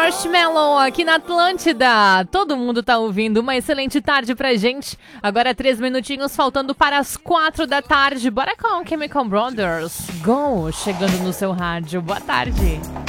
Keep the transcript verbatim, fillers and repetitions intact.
Marshmello aqui na Atlântida. Todo mundo tá ouvindo. Uma excelente tarde pra gente. Agora três minutinhos faltando para as quatro da tarde. Bora com Chemical Brothers. Go! Chegando no seu rádio. Boa tarde.